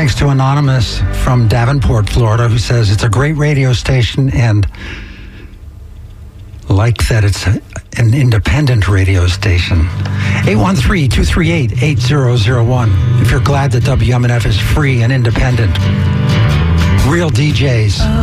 Thanks to Anonymous from Davenport, Florida, who says it's a great radio station and like that it's an independent radio station. 813-238-8001. If you're glad that WMNF is free and independent. Real DJs.